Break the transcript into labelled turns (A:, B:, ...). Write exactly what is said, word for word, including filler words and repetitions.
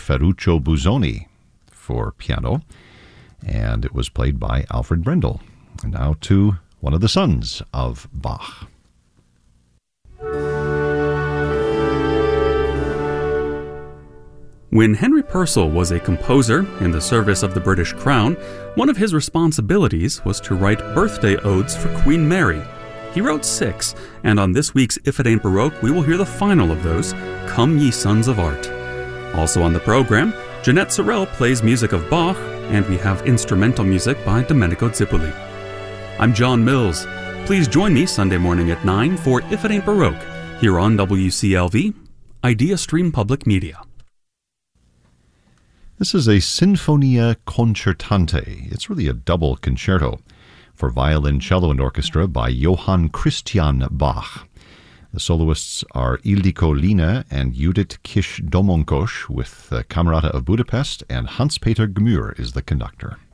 A: Ferruccio Busoni for piano, and it was played by Alfred Brendel. And now to one of the sons of Bach.
B: When Henry Purcell was a composer in the service of the British Crown, one of his responsibilities was to write birthday odes for Queen Mary. He wrote six, and on this week's If It Ain't Baroque, we will hear the final of those, Come Ye Sons of Art. Also on the program, Jeanette Sorrell plays music of Bach, and we have instrumental music by Domenico Zippoli. I'm John Mills. Please join me Sunday morning at nine for If It Ain't Baroque, here on W C L V, Idea Stream Public Media.
A: This is a Sinfonia Concertante. It's really a double concerto for violin, cello, and orchestra by Johann Christian Bach. The soloists are Ildiko Line and Judith Kish-Domonkos with the Camerata of Budapest, and Hans-Peter Gmür is the conductor.